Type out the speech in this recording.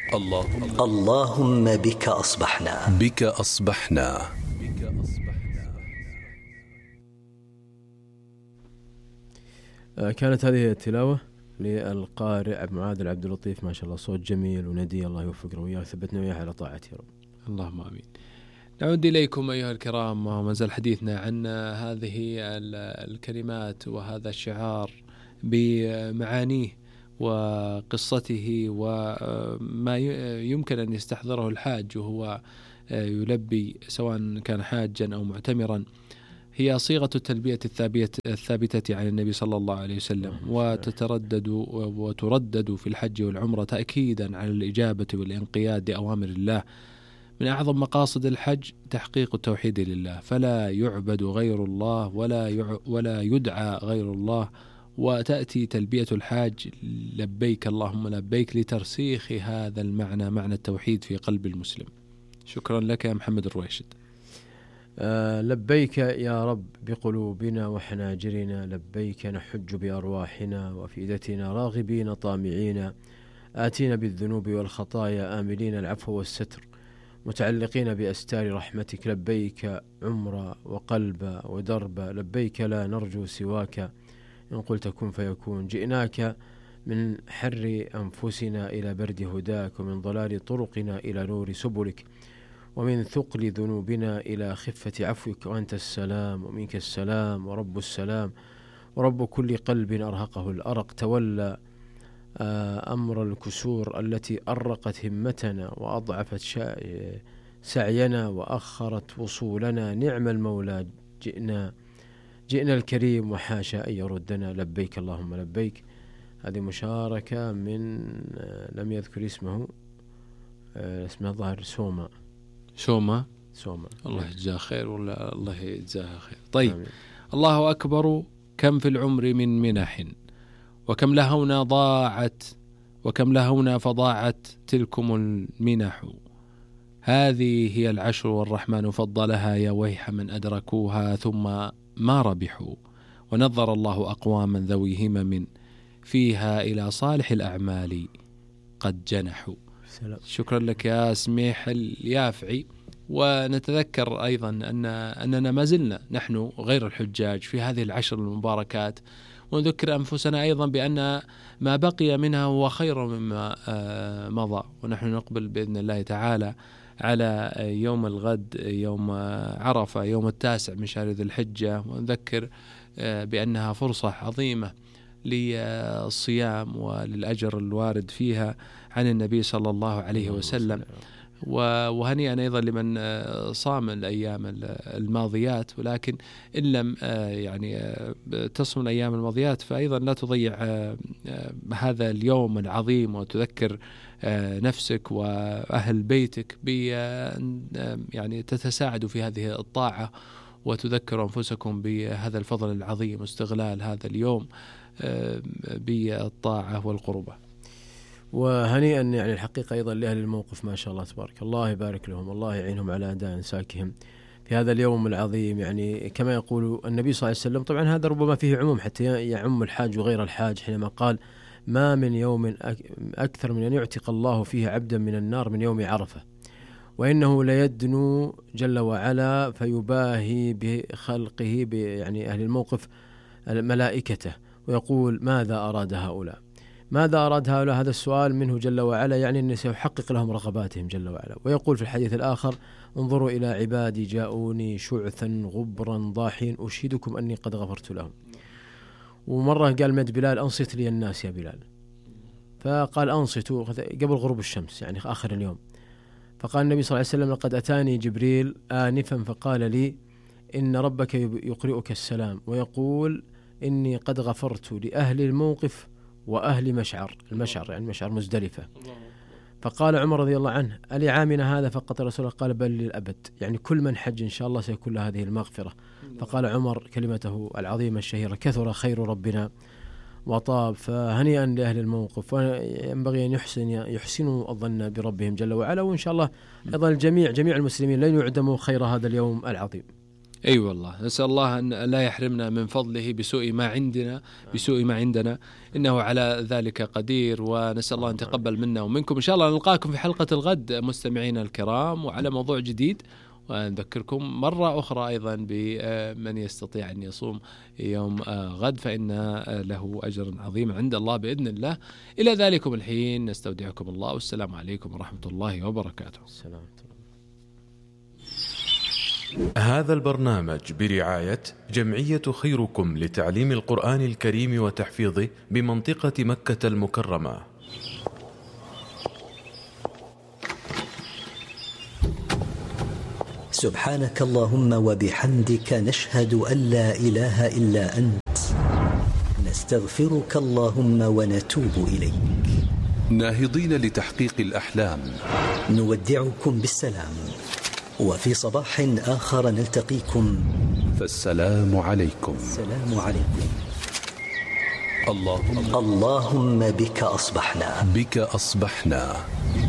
اللهم بك أصبحنا. بك أصبحنا. كانت هذه التلاوة للقارئ عبد معاذ العبد اللطيف، ما شاء الله صوت جميل وندي، الله يوفقنا وياه ثبتنا وياه على طاعته يا رب. اللهم آمين. نعود إليكم أيها الكرام، وما زال حديثنا عن هذه الكلمات وهذا الشعار بمعانيه وقصته وما يمكن أن يستحضره الحاج وهو يلبي سواء كان حاجا أو معتمرا. هي صيغة التلبية الثابتة عن النبي صلى الله عليه وسلم، وتردد في الحج والعمرة تأكيدا على الإجابة والانقياد لأوامر الله. من أعظم مقاصد الحج تحقيق التوحيد لله، فلا يعبد غير الله ولا يدعى غير الله. وتأتي تلبية الحاج لبيك اللهم لبيك لترسيخ هذا المعنى، معنى التوحيد في قلب المسلم. شكرا لك يا محمد الرويشد. لبيك يا رب بقلوبنا وحناجرنا، لبيك نحج بأرواحنا وأفئدتنا راغبين طامعين، آتينا بالذنوب والخطايا آملين العفو والستر، متعلقين بأستار رحمتك. لبيك عمر وقلب ودرب، لبيك لا نرجو سواك، إن قلت كن فيكون. جئناك من حر أنفسنا إلى برد هداك، ومن ضلال طرقنا إلى نور سبلك، ومن ثقل ذنوبنا إلى خفة عفوك. وأنت السلام ومنك السلام ورب السلام، ورب كل قلب أرهقه الأرق. تولى أمر الكسور التي أرقت همتنا وأضعفت سعينا وأخرت وصولنا. نعم المولى جئنا الكريم وحاشا أن يردنا. لبيك اللهم لبيك. هذه مشاركة من لم يذكر اسمه ظاهر سوما. الله يجزاه خير، ولا الله يجزاها خير. طيب آمين. الله أكبر. كم في العمر من منح، وكم لهونا فضاعت تلكم المنح. هذه هي العشر والرحمن فضلها، يا ويح من أدركوها ثم ما ربحوا. ونظر الله أقواما ذوي همم فيها إلى صالح الأعمال قد جنحوا. شكرا لك يا سميح اليافعي. ونتذكر أيضا أننا ما زلنا نحن غير الحجاج في هذه العشر المباركات، ونذكر أنفسنا أيضا بأن ما بقي منها هو خير مما مضى. ونحن نقبل بإذن الله تعالى على يوم الغد، يوم عرفة، يوم 9 من شهر ذي الحجة، ونذكر بأنها فرصة عظيمة للصيام وللأجر الوارد فيها عن النبي صلى الله عليه وسلم. وهنيئا أيضا لمن صام الأيام الماضيات، ولكن إن لم تصم الأيام الماضيات فأيضا لا تضيع هذا اليوم العظيم، وتذكر نفسك وأهل بيتك تتساعدوا في هذه الطاعة، وتذكروا أنفسكم بهذا الفضل العظيم واستغلال هذا اليوم بالطاعة والقربة. وهنيئا الحقيقة أيضا لأهل الموقف، ما شاء الله تبارك الله، يبارك لهم، الله يعينهم على أداء إنساكهم في هذا اليوم العظيم. كما يقول النبي صلى الله عليه وسلم، طبعا هذا ربما فيه عموم حتى يعم الحاج وغير الحاج، حينما قال ما من يوم أكثر من أن يعتق الله فيه عبدا من النار من يوم عرفة، وإنه ليدنو جل وعلا فيباهي بخلقه أهل الموقف ملائكته، ويقول ماذا أراد هؤلاء؟ هذا السؤال منه جل وعلا، أنه سيحقق لهم رغباتهم جل وعلا. ويقول في الحديث الآخر انظروا إلى عبادي جاءوني شعثا غبرا ضاحين أشهدكم أني قد غفرت لهم. ومرة قال مد بلال أنصت لي الناس يا بلال، فقال أنصتوا قبل غروب الشمس آخر اليوم. فقال النبي صلى الله عليه وسلم لقد أتاني جبريل آنفا فقال لي إن ربك يقرئك السلام ويقول إني قد غفرت لأهل الموقف وأهل مشعر مشعر مزدلفة. فقال عمر رضي الله عنه ألي عامنا هذا فقط رسول الله؟ قال بل للأبد، كل من حج إن شاء الله سيكون له هذه المغفرة. فقال عمر كلمته العظيمة الشهيرة كثر خير ربنا وطاب. فهنيئا لأهل الموقف، وينبغي أن يحسنوا الظن بربهم جل وعلا. وإن شاء الله أيضا جميع المسلمين لن يعدموا خير هذا اليوم العظيم. أي والله، نسأل الله أن لا يحرمنا من فضله بسوء ما عندنا إنه على ذلك قدير. ونسأل الله أن يتقبل منا ومنكم. إن شاء الله نلقاكم في حلقة الغد مستمعينا الكرام وعلى موضوع جديد. ونذكركم مرة أخرى أيضا بمن يستطيع أن يصوم يوم غد فإن له أجر عظيم عند الله بإذن الله. إلى ذلكم الحين نستودعكم الله، والسلام عليكم ورحمة الله وبركاته. السلام. هذا البرنامج برعاية جمعية خيركم لتعليم القرآن الكريم وتحفيظه بمنطقة مكة المكرمة. سبحانك اللهم وبحمدك نشهد أن لا إله إلا أنت نستغفرك اللهم ونتوب إليك. ناهضين لتحقيق الأحلام نودعكم بالسلام، وفي صباح آخر نلتقيكم، فالسلام عليكم. السلام عليكم. اللهم بك أصبحنا. بك أصبحنا.